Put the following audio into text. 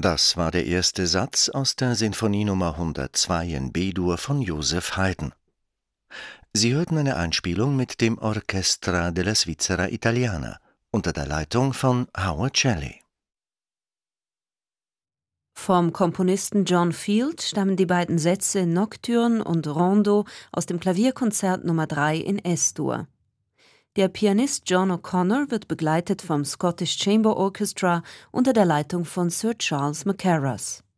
Das war der erste Satz aus der Sinfonie Nummer 102 in B-Dur von Joseph Haydn. Sie hörten eine Einspielung mit dem Orchestra della Svizzera Italiana unter der Leitung von Howard Shelley. Vom Komponisten John Field stammen die beiden Sätze Nocturne und Rondo aus dem Klavierkonzert Nummer 3 in S-Dur. Der Pianist John O'Connor wird begleitet vom Scottish Chamber Orchestra unter der Leitung von Sir Charles Mackerras.